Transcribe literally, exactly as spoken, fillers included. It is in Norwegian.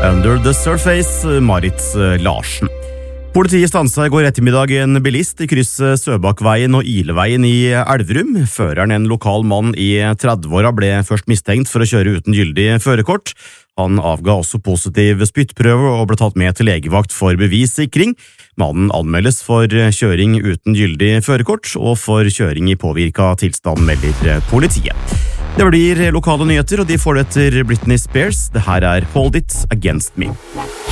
Under the Surface, Marit Larsen. Politiet stanset i går ettermiddag en bilist i krysset Søbakveien og Ileveien i Elverum. Føreren, en lokal mann i tredve-åra, ble først mistenkt for å kjøre uten gyldig førerkort. Han avga også positiv spyttprøve og ble tatt med til legevakt for bevissikring. Mannen anmeldes for kjøring uten gyldig førerkort og for kjøring i påvirka tilstand, melder politiet. Det blir lokale nyheter, og de får det etter Britney Spears. Det her er Hold It Against Me.